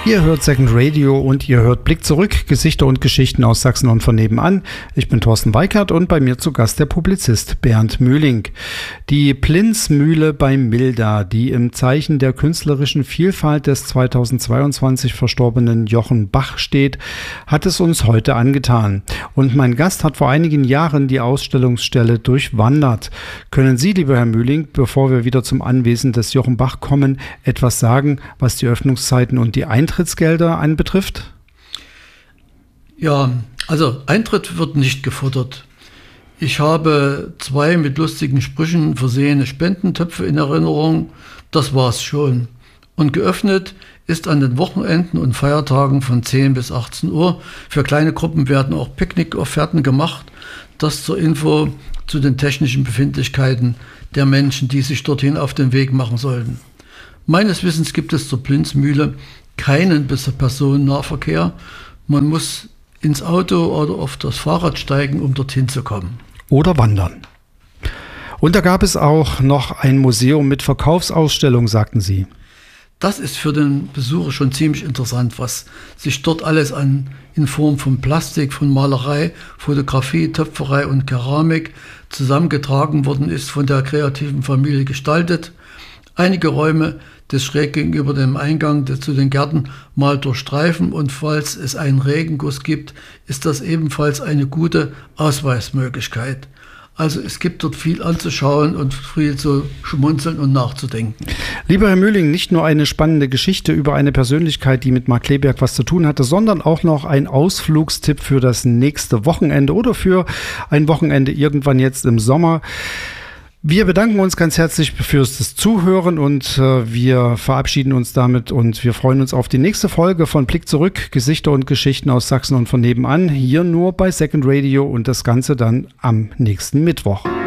Ihr hört Second Radio und ihr hört Blick zurück, Gesichter und Geschichten aus Sachsen und von nebenan. Ich bin Thorsten Weikert und bei mir zu Gast der Publizist Bernd Mühling. Die Plinz-Mühle bei Milda, die im Zeichen der künstlerischen Vielfalt des 2022 verstorbenen Jochen Bach steht, hat es uns heute angetan. Und mein Gast hat vor einigen Jahren die Ausstellungsstelle durchwandert. Können Sie, lieber Herr Mühling, bevor wir wieder zum Anwesen des Jochen Bach kommen, etwas sagen, was die Öffnungszeiten und die Eintrittsgelder anbetrifft? Ja, also Eintritt wird nicht gefordert. Ich habe 2 mit lustigen Sprüchen versehene Spendentöpfe in Erinnerung. Das war's schon. Und geöffnet ist an den Wochenenden und Feiertagen von 10 bis 18 Uhr. Für kleine Gruppen werden auch Picknickofferten gemacht. Das zur Info zu den technischen Befindlichkeiten der Menschen, die sich dorthin auf den Weg machen sollten. Meines Wissens gibt es zur Plinz-Mühle keinen Personennahverkehr. Man muss ins Auto oder auf das Fahrrad steigen, um dorthin zu kommen. Oder wandern. Und da gab es auch noch ein Museum mit Verkaufsausstellung, sagten Sie. Das ist für den Besucher schon ziemlich interessant, was sich dort alles in Form von Plastik, von Malerei, Fotografie, Töpferei und Keramik zusammengetragen worden ist, von der kreativen Familie gestaltet. Einige Räume des schräg gegenüber dem Eingang zu den Gärten mal durchstreifen und falls es einen Regenguss gibt, ist das ebenfalls eine gute Ausweismöglichkeit. Also es gibt dort viel anzuschauen und viel zu schmunzeln und nachzudenken. Lieber Herr Mühling, nicht nur eine spannende Geschichte über eine Persönlichkeit, die mit Mark Kleberg was zu tun hatte, sondern auch noch ein Ausflugstipp für das nächste Wochenende oder für ein Wochenende irgendwann jetzt im Sommer. Wir bedanken uns ganz herzlich fürs Zuhören und wir verabschieden uns damit und wir freuen uns auf die nächste Folge von Blick zurück, Gesichter und Geschichten aus Sachsen und von nebenan, hier nur bei Second Radio und das Ganze dann am nächsten Mittwoch.